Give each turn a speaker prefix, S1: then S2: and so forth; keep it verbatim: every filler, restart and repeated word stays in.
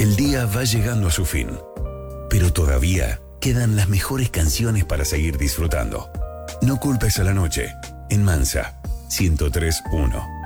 S1: El día va llegando a su fin, pero todavía quedan las mejores canciones para seguir disfrutando. No culpes a la noche, en Mansa, ciento tres punto uno.